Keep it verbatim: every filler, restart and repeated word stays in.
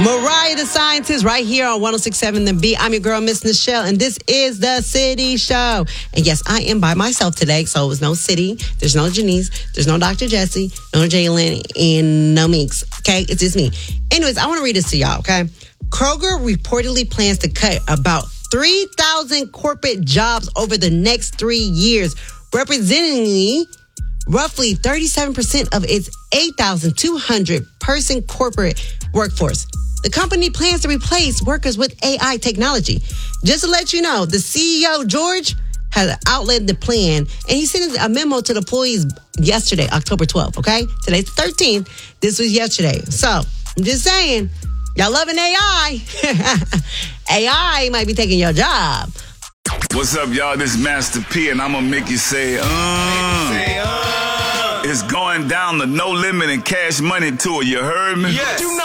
Mariah the Scientist right here on one oh six point seven The Beat. I'm your girl, Miss Nichelle, and this is The City Show. And yes, I am by myself today, so it's no City, there's no Janice, there's no Doctor Jesse, no Jalen, and no Meeks, okay? It's just me. Anyways, I want to read this to y'all, okay? Kroger reportedly plans to cut about three thousand corporate jobs over the next three years, representing roughly thirty-seven percent of its eight thousand two hundred person corporate workforce. The company plans to replace workers with A I technology. Just to let you know, the C E O, George, has outlined the plan, and he sent a memo to the employees yesterday, October twelfth, okay? Today's the thirteenth. This was yesterday. So, I'm just saying, y'all loving A I. A I might be taking your job. What's up, y'all? This is Master P, and I'm gonna make you say, uh. Say, uh. It's going down to No Limit and Cash Money Tour. You heard me? Yes.